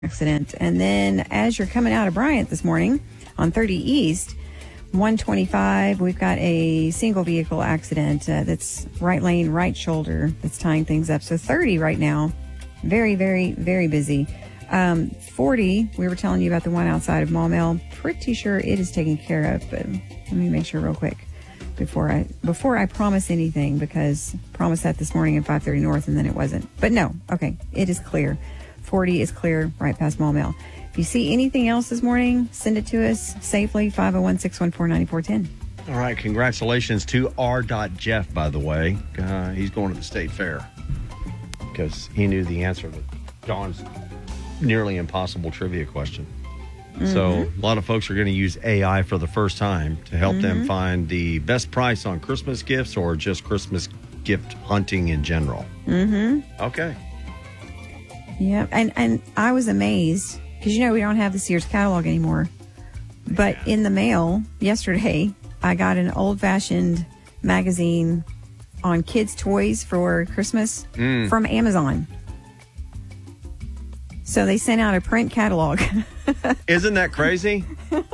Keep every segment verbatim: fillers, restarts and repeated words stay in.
accident. And then as you're coming out of Bryant this morning on thirty East, one twenty-five, we've got a single vehicle accident uh, that's right lane, right shoulder that's tying things up. So thirty right now, very, very, very busy. Um, forty, we were telling you about the one outside of Maumelle. Pretty sure it is taken care of, but let me make sure real quick before I before I promise anything, because I promised that this morning at five thirty North and then it wasn't. But no, okay, it is clear. forty is clear right past Maumelle. If you see anything else this morning, send it to us safely, five oh one, six one four, nine four one zero. All right, congratulations to R. Jeff, by the way. Uh, he's going to the state fair because he knew the answer to Dawn's nearly impossible trivia question. Mm-hmm. So a lot of folks are going to use A I for the first time to help mm-hmm. them find the best price on Christmas gifts or just Christmas gift hunting in general. Mm-hmm. Okay. Yeah, and, and I was amazed because, you know, we don't have the Sears catalog anymore. But yeah. in the mail yesterday, I got an old-fashioned magazine on kids' toys for Christmas mm. from Amazon. So they sent out a print catalog. Isn't that crazy?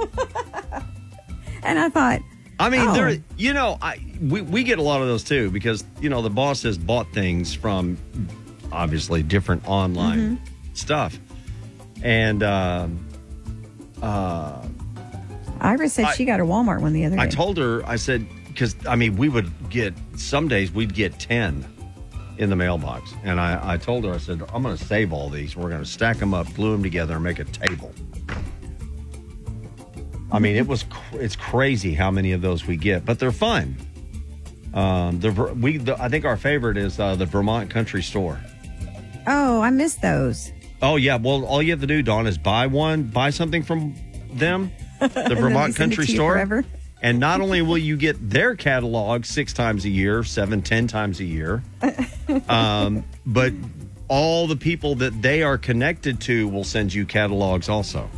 And I thought, I mean, oh. there. You know, I we, we get a lot of those too because, you know, the boss has bought things from obviously different online mm-hmm. stuff. And um, uh, Iris said I, she got a Walmart one the other day. I told her, I said, because, I mean, we would get, some days we'd get ten in the mailbox. And I, I told her, I said, I'm going to save all these. We're going to stack them up, glue them together, and make a table. I mean, it was it's crazy how many of those we get, but they're fun. Um, the we the, I think our favorite is uh, the Vermont Country Store. Oh, I missed those. Oh yeah, well, all you have to do, Dawn, is buy one, buy something from them, the Vermont Country Store, forever. And not only will you get their catalog six times a year, seven, ten times a year, um, but all the people that they are connected to will send you catalogs also.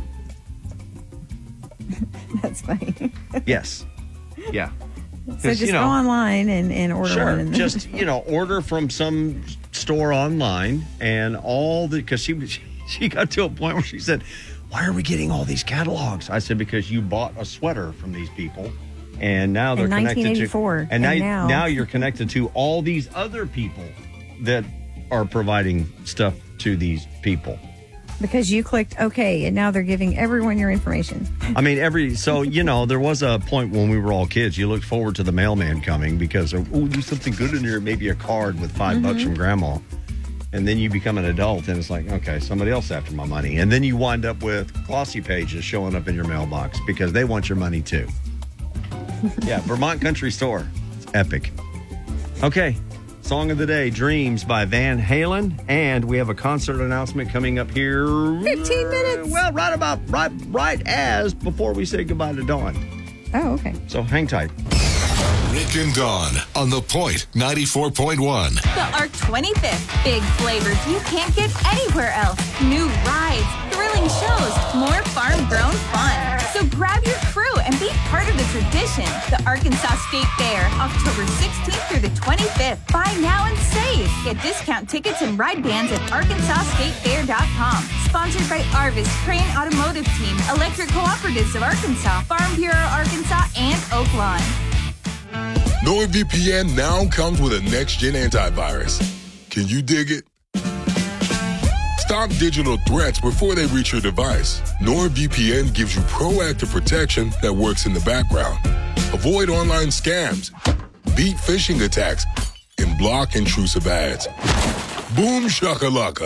That's funny. Yes. Yeah. So just you know, go online and, and order sure, one. And just, you know, order from some store online and all the, because she, she got to a point where she said, why are we getting all these catalogs? I said, because you bought a sweater from these people and now they're in connected nineteen eighty-four, to, and, and now, now, now you're connected to all these other people that are providing stuff to these people. Because you clicked OK, and now they're giving everyone your information. I mean, every, so, you know, there was a point when we were all kids, you looked forward to the mailman coming because, oh, there's something good in here, maybe a card with five mm-hmm. bucks from grandma. And then you become an adult and it's like, okay, somebody else after my money. And then you wind up with glossy pages showing up in your mailbox because they want your money too. Yeah, Vermont Country Store. It's epic. Okay. Song of the day, Dreams by Van Halen. And we have a concert announcement coming up here. fifteen minutes. Well, right about, right, right as before we say goodbye to Dawn. Oh, okay. So hang tight. Rick and Dawn on The Point ninety-four point one. The ARC twenty-fifth. Big flavors you can't get anywhere else. New rides, thrilling shows, more farm-grown fun. So grab your crew and be part of the tradition. The Arkansas State Fair, October sixteenth through the twenty-fifth. Buy now and save. Get discount tickets and ride bands at arkansas state fair dot com. Sponsored by Arvis, Crane Automotive Team, Electric Cooperatives of Arkansas, Farm Bureau Arkansas, and Oaklawn. NordVPN now comes with a next-gen antivirus. Can you dig it? Stop digital threats before they reach your device. NordVPN gives you proactive protection that works in the background. Avoid online scams, beat phishing attacks, and block intrusive ads. Boom shakalaka.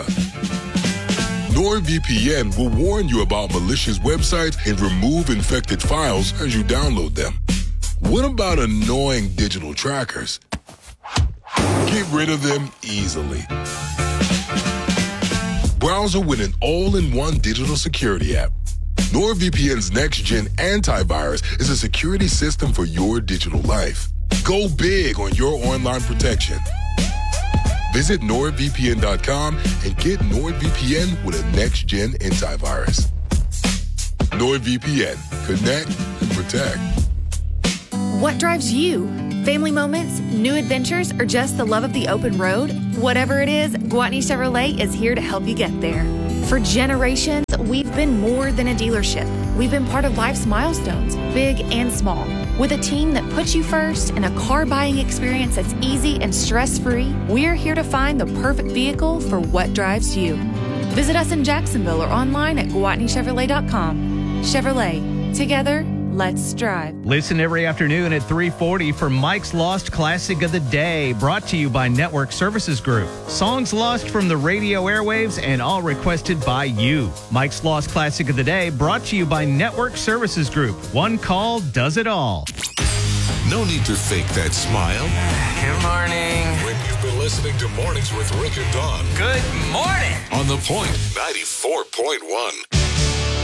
NordVPN will warn you about malicious websites and remove infected files as you download them. What about annoying digital trackers? Get rid of them easily. Browser with an all-in-one digital security app. NordVPN's next-gen antivirus is a security system for your digital life. Go big on your online protection. Visit nord v p n dot com and get NordVPN with a next-gen antivirus. NordVPN. Connect and protect. What drives you? Family moments, new adventures, or just the love of the open road? Whatever it is, Gwatney Chevrolet is here to help you get there. For generations, we've been more than a dealership. We've been part of life's milestones, big and small. With a team that puts you first and a car buying experience that's easy and stress-free, we're here to find the perfect vehicle for what drives you. Visit us in Jacksonville or online at Gwatney Chevrolet dot com. Chevrolet, together, let's drive. Listen every afternoon at three forty for Mike's Lost Classic of the Day, brought to you by Network Services Group. Songs lost from the radio airwaves and all requested by you. Mike's Lost Classic of the Day, brought to you by Network Services Group. One call does it all. No need to fake that smile. Good morning. When you've been listening to Mornings with Rick and Dawn. Good morning. On The Point, ninety-four point one.